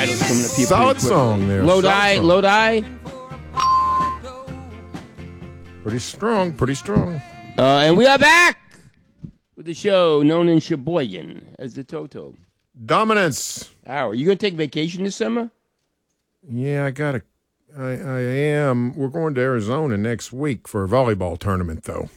title's coming up here. Solid song there. Lodi. Pretty strong, pretty strong. And we are back with the show known in Sheboygan as the Toto. Dominance. Are you going to take vacation this summer? Yeah, I am. We're going to Arizona next week for a volleyball tournament, though.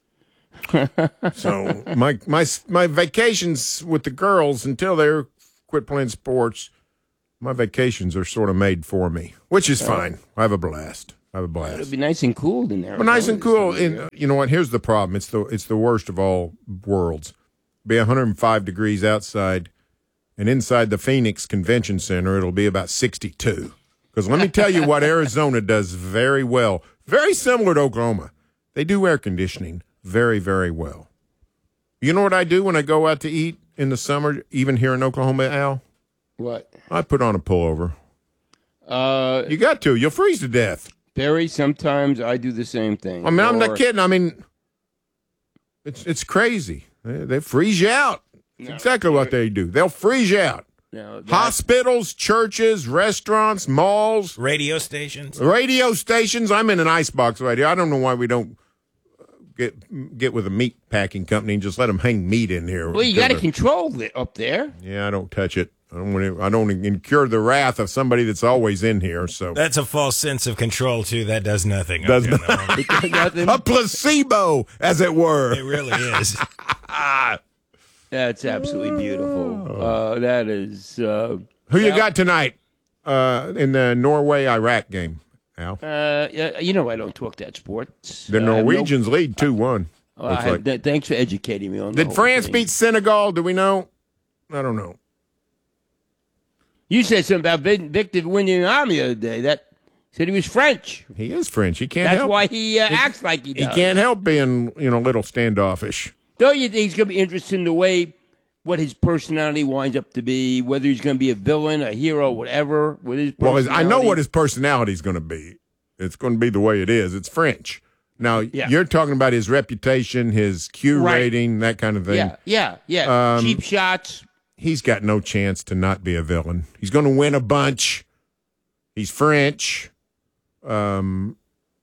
So my vacations with the girls until they quit playing sports, my vacations are sort of made for me, which is fine. I have a blast. It'll be nice and cool in there. But nice and cool. And you know what? Here's the problem. It's the worst of all worlds. Be 105 degrees outside, and inside the Phoenix Convention Center, it'll be about 62. Because let me tell you what Arizona does very well. Very similar to Oklahoma. They do air conditioning very, very well. You know what I do when I go out to eat in the summer, even here in Oklahoma, Al? What? I put on a pullover. You got to. You'll freeze to death. Barry, sometimes I do the same thing. I mean, I'm not kidding. I mean, it's crazy. They freeze you out. It's exactly what they do. They'll freeze you out. No, hospitals, churches, restaurants, malls. Radio stations. I'm in an icebox right here. I don't know why we don't get with a meat packing company and just let them hang meat in here. Well, you got to control it up there. Yeah, I don't touch it. I don't incur the wrath of somebody that's always in here. So that's a false sense of control too. That does nothing. Does nothing. A placebo, as it were. It really is. That's absolutely beautiful. That is. Who you got tonight in the Norway-Iraq game, Al? You know I don't talk that sports. The Norwegians lead 2-1. Thanks for educating me on that. Did France beat Senegal? Do we know? I don't know. You said something about Victor winning the army the other day. That said he was French. He is French. He can't That's help. why he acts like he does. He can't help being, a little standoffish. Don't you think it's going to be interesting the way what his personality winds up to be, whether he's going to be a villain, a hero, whatever, with his personality? Well, I know what his personality is going to be. It's going to be the way it is. It's French. Now, You're talking about his reputation, his Q rating, that kind of thing. Yeah. Cheap shots. He's got no chance to not be a villain. He's going to win a bunch. He's French. He's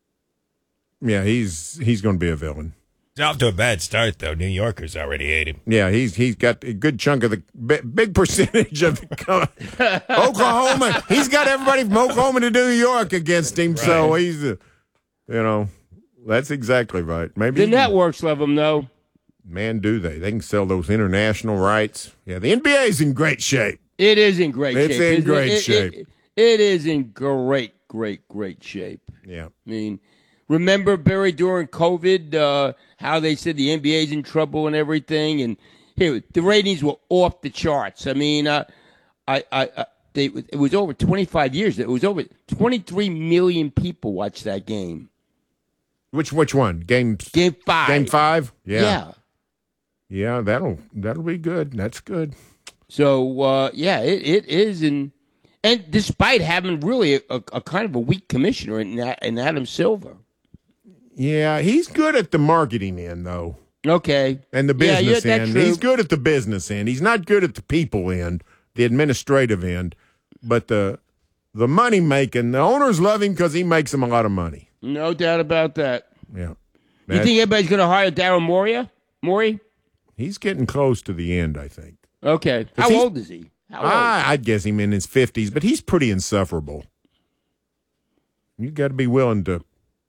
going to be a villain. He's off to a bad start, though. New Yorkers already hate him. Yeah, he's got a good chunk of the big percentage of Oklahoma. He's got everybody from Oklahoma to New York against him, right. So he's, that's exactly right. Maybe the networks love him, though. Man, do they? They can sell those international rights. Yeah, the NBA's in great shape. It is in great shape. It's in great shape. It is in great shape. Yeah. I mean, remember, Barry, during COVID, how they said the NBA's in trouble and everything? And here, the ratings were off the charts. I mean, it was over 25 years. It was over 23 million people watched that game. Which one? Game 5. Game 5? Yeah. Yeah, that'll be good. That's good. So it is, and despite having really a kind of a weak commissioner in Adam Silver. Yeah, he's good at the marketing end, though. Okay, and the business end. True. He's good at the business end. He's not good at the people end, the administrative end, but the money making. The owners love him because he makes them a lot of money. No doubt about that. Yeah. You think everybody's going to hire Daryl Morey? He's getting close to the end, I think. Okay. How old is he? I'd guess him in his 50s, but he's pretty insufferable. You got to be willing to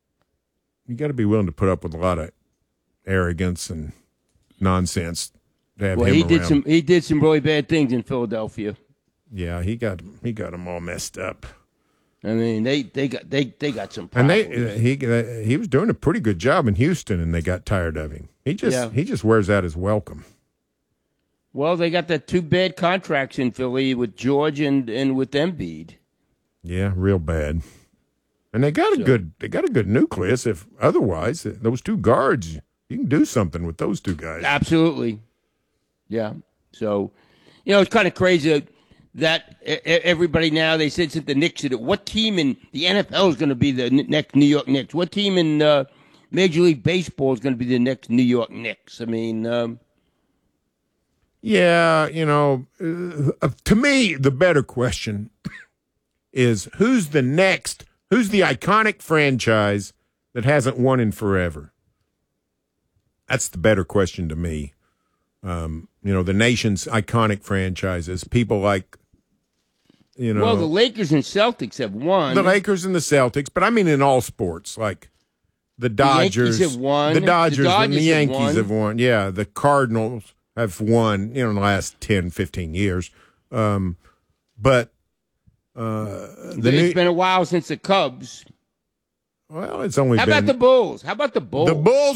put up with a lot of arrogance and nonsense to have him around. He did some really bad things in Philadelphia. Yeah, he got them all messed up. I mean, they got some problems. And he was doing a pretty good job in Houston, and they got tired of him. He just wears out his welcome. Well, they got the 2 bad contracts in Philly with George and with Embiid. Yeah, real bad. And they got a good nucleus. If otherwise, those 2 guards, you can do something with those 2 guys. Absolutely. Yeah. So, it's kind of crazy that everybody now, they said since the Knicks did it, what team in the NFL is going to be the next New York Knicks? What team in Major League Baseball is going to be the next New York Knicks? I mean, Yeah, to me, the better question is who's the iconic franchise that hasn't won in forever? That's the better question to me. The nation's iconic franchises, people like, Well, the Lakers and Celtics have won. the Lakers and the Celtics, but I mean in all sports, like the Dodgers Yankees have won. The Dodgers and the have Yankees won. have won. Yeah, the Cardinals have won, in the last 10, 15 years. But It's been a while since the Cubs. well, it's only How been about the Bulls? How about the Bulls? the Bulls